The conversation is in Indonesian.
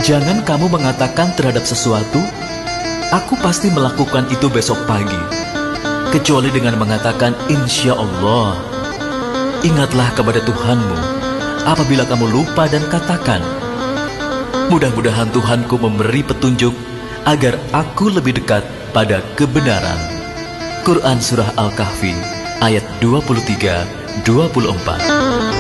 Jangan kamu mengatakan terhadap sesuatu, aku pasti melakukan itu besok pagi, kecuali dengan mengatakan insya Allah. Ingatlah kepada Tuhanmu apabila kamu lupa dan katakan, mudah-mudahan Tuhanku memberi petunjuk agar aku lebih dekat pada kebenaran. Quran Surah Al-Kahfi ayat 23-24.